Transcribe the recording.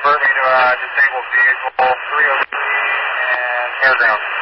Convert me to disabled vehicle 303 and air ground.